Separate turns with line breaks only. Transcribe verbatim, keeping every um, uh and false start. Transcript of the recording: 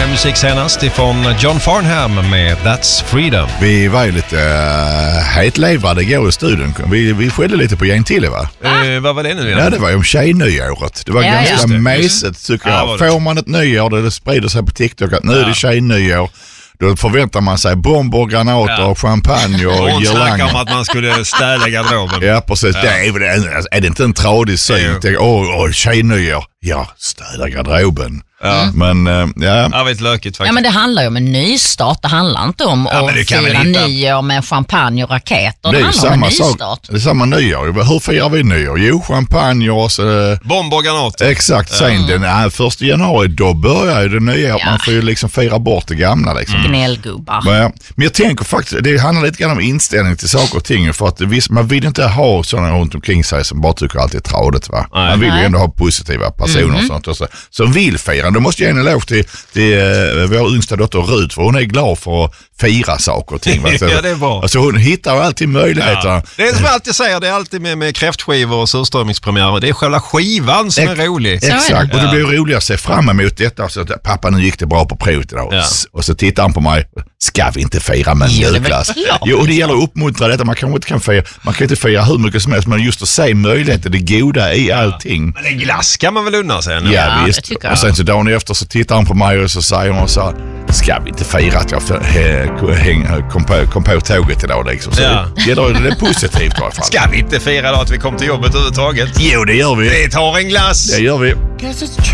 med musik senast ifrån John Farnham med That's Freedom.
Vi var ju lite uh, hetlevrade igår i studion. Vi, vi skedde lite på gäng till, va?
Uh, vad var det nu?
Ja, det var ju om tjejnyåret. Det var
ja,
ganska
det.
mesigt, tycker
ja,
jag. Får man ett nyår, det sprider sig på TikTok att nu ja. är det tjejnyår. Då förväntar man sig bomber, granater, ja. champagne och
girlanger. Hon snackar om
girlanger.
att man skulle städa garderoben.
Ja, precis.
Ja.
Det är, är, är det inte en tradig syn? Åh, oh, tjejnyår. Ja, städa garderoben.
Ja.
Men, äh, ja.
Jag vet lökigt faktiskt.
Ja, men det handlar ju om en nystart. Det handlar inte om
ja,
att fira nyår med champagne och raketer. Det, det är samma sak.
Det är samma nyår. Hur firar vi nyår? Jo, champagne och så...
Bomber och granater.
Exakt. Sen mm. den här första januari, då börjar ju det nya. Ja. Man får ju liksom fira bort det gamla. Liksom.
Mm. Gnällgubbar.
Men, men jag tänker faktiskt, det handlar lite grann om inställning till saker och ting. För att visst, man vill inte ha sådana runt omkring sig som bara tycker allt är tradigt, va? Nej. Man vill ju ändå ha positiva personer mm. och sånt. Och så, som vill fira. Då måste jag en lov till, till uh, vår yngsta dotter Rut, för hon är glad för att fira saker och ting.
Ja, det är bra.
Alltså hon hittar alltid möjligheter.
Ja. Det är som jag alltid säger, det är alltid med, med kräftskivor och surströmmingspremiärer. Det är själva skivan som Ex- är rolig.
Exakt, och det blir roligt att se fram emot detta. Så att, pappa, nu gick det bra på provet idag. Ja. Och så tittar han på mig. Ska vi inte fira med en mjölkglass? Jo, och det gäller att uppmuntra detta. Man kanske inte kan fira, man kan inte fira hur mycket som helst, men just att se möjligheter, det goda i allting.
Men en glass kan man väl unna sig? Nu?
Ja, ja, visst. Och sen så dagen efter så tittar han på mig och så säger hon så här, ska vi inte fira att jag kom på, kom på tåget idag liksom. Så ja. det, det är positivt i alla fall.
Ska vi inte fira då att vi kom till jobbet överhuvudtaget?
Jo, det gör vi.
Vi tar en glass.
Det gör vi.